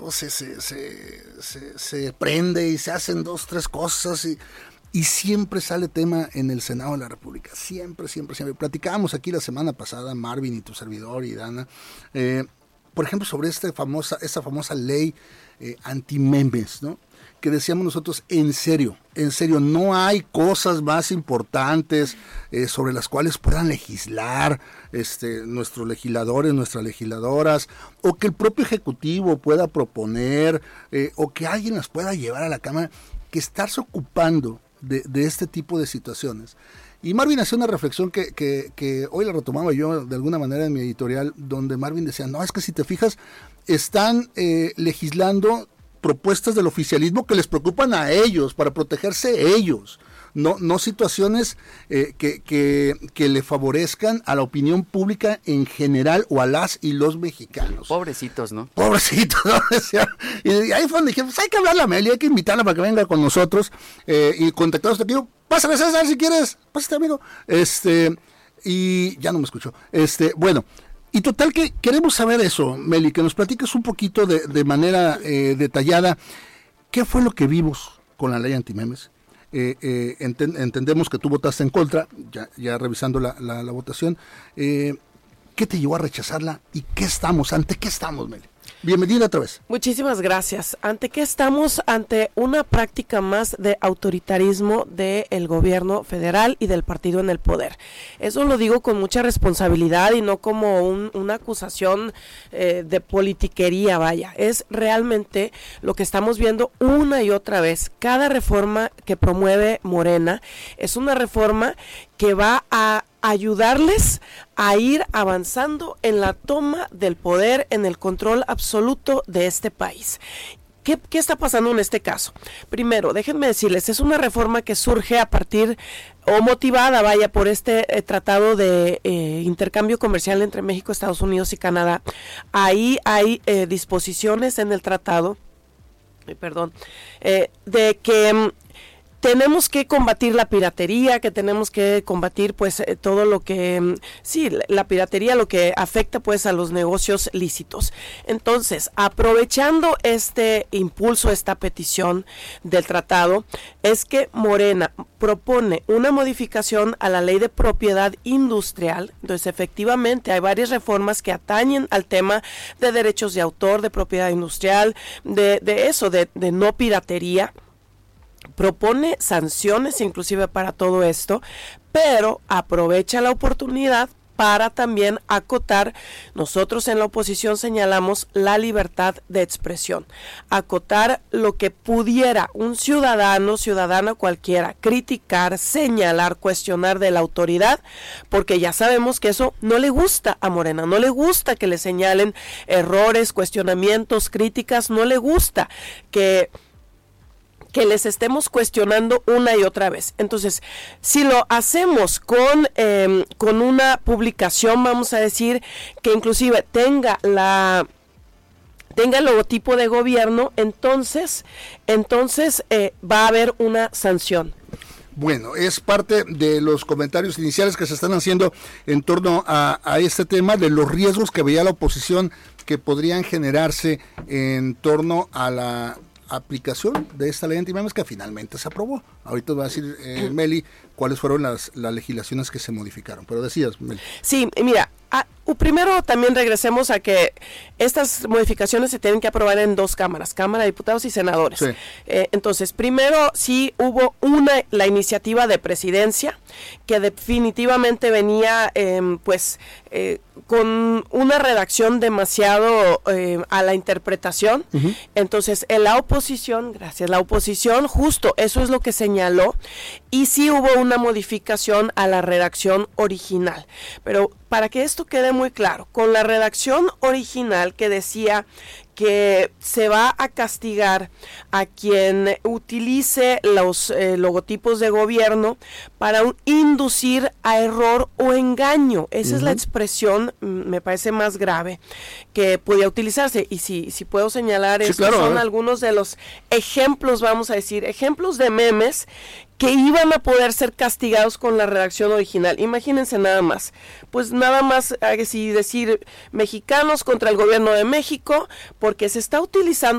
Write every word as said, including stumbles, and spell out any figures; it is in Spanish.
todo se, se, se, se, se prende y se hacen dos, tres cosas y, y siempre sale tema en el Senado de la República, siempre, siempre, siempre. Platicábamos aquí la semana pasada, Marvin y tu servidor y Dana, eh, por ejemplo, sobre esta famosa, esta famosa ley eh, anti-memes, ¿no? Que decíamos nosotros, en serio, en serio, no hay cosas más importantes eh, sobre las cuales puedan legislar este, nuestros legisladores, nuestras legisladoras, o que el propio Ejecutivo pueda proponer, eh, o que alguien las pueda llevar a la Cámara, que estarse ocupando de, de este tipo de situaciones. Y Marvin hacía una reflexión que, que, que hoy la retomaba yo de alguna manera en mi editorial, donde Marvin decía, no, es que si te fijas, están eh, legislando propuestas del oficialismo que les preocupan a ellos, para protegerse ellos, no, no situaciones eh, que, que, que le favorezcan a la opinión pública en general o a las y los mexicanos. Pobrecitos, ¿no? Pobrecitos, ¿no? Y ahí fue donde dije, pues hay que hablarle a Meli, hay que invitarla para que venga con nosotros eh, y contactarnos aquí. Pásale, César, si quieres, pásate, amigo. Este, y ya no me escuchó. Este, bueno, y total que queremos saber eso, Meli, que nos platiques un poquito de, de manera eh, detallada, ¿qué fue lo que vimos con la ley antimemes? Eh, eh, enten, entendemos que tú votaste en contra, ya, ya revisando la, la, la votación, eh, ¿qué te llevó a rechazarla y qué estamos, ante qué estamos, Meli? Bienvenida otra vez. Muchísimas gracias. ¿Ante qué estamos? Ante una práctica más de autoritarismo del gobierno federal y del partido en el poder. Eso lo digo con mucha responsabilidad y no como un, una acusación eh, de politiquería, vaya. Es realmente lo que estamos viendo una y otra vez. Cada reforma que promueve Morena es una reforma que va a ayudarles a ir avanzando en la toma del poder, en el control absoluto de este país. ¿Qué, qué está pasando en este caso? Primero, déjenme decirles, es una reforma que surge a partir o motivada, vaya, por este eh, tratado de eh, intercambio comercial entre México, Estados Unidos y Canadá. Ahí hay eh, disposiciones en el tratado, eh, perdón, eh, de que mm, tenemos que combatir la piratería, que tenemos que combatir pues eh, todo lo que, sí, la piratería, lo que afecta pues a los negocios lícitos. Entonces, aprovechando este impulso, esta petición del tratado, es que Morena propone una modificación a la ley de propiedad industrial. Entonces, efectivamente, hay varias reformas que atañen al tema de derechos de autor, de propiedad industrial, de, de eso, de, de no piratería. Propone sanciones inclusive para todo esto, pero aprovecha la oportunidad para también acotar, nosotros en la oposición señalamos la libertad de expresión, acotar lo que pudiera un ciudadano, ciudadana cualquiera, criticar, señalar, cuestionar de la autoridad, porque ya sabemos que eso no le gusta a Morena, no le gusta que le señalen errores, cuestionamientos, críticas, no le gusta que que les estemos cuestionando una y otra vez. Entonces, si lo hacemos con, eh, con una publicación, vamos a decir, que inclusive tenga la tenga el logotipo de gobierno, entonces, entonces eh, va a haber una sanción. Bueno, es parte de los comentarios iniciales que se están haciendo en torno a, a este tema, de los riesgos que veía la oposición que podrían generarse en torno a la aplicación de esta ley antimemes que finalmente se aprobó. Ahorita va a decir eh, Meli cuáles fueron las, las legislaciones que se modificaron, pero decías, Meli. Sí, mira, a, primero también regresemos a que estas modificaciones se tienen que aprobar en dos cámaras, Cámara de Diputados y Senadores. Sí. Eh, entonces, primero sí hubo una, la iniciativa de presidencia, que definitivamente venía eh, pues eh, con una redacción demasiado eh, a la interpretación. Uh-huh. Entonces, en la oposición, gracias, la oposición, justo eso es lo que señaló, y sí hubo una modificación a la redacción original. Pero para que esto quede muy claro, con la redacción original que decía que se va a castigar a quien utilice los eh, logotipos de gobierno para un, inducir a error o engaño. Esa uh-huh. es la expresión, me parece más grave, que podía utilizarse. Y si, si puedo señalar, sí, estos claro, son algunos de los ejemplos, vamos a decir, ejemplos de memes que iban a poder ser castigados con la redacción original. Imagínense nada más, pues nada más así decir mexicanos contra el gobierno de México, porque se está utilizando